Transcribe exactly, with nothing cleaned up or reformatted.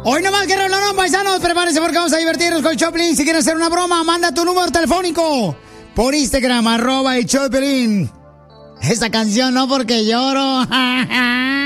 Hoy nomás que hablaron, paisanos, prepárense porque vamos a divertirnos con el Choplin. Si quieres hacer una broma, manda tu número telefónico por Instagram, arroba el Choplin. Esa canción no porque lloro.